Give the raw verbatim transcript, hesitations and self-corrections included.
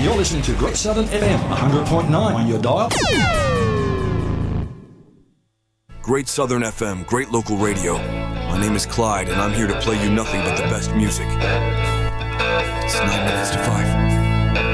You're listening to Great Southern F M, one hundred point nine on your dial. Great Southern F M, great local radio. My name is Clyde, and I'm here to play you nothing but the best music. It's nine minutes to five.